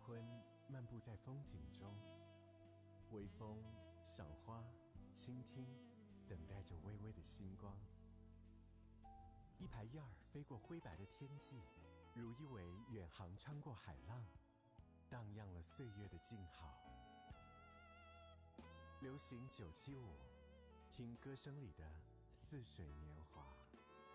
昏漫步在风景中，微风、赏花、倾听，等待着微微的星光。一排燕儿飞过灰白的天际，如一尾远航穿过海浪，荡漾了岁月的静好。流行975，听歌声里的似水年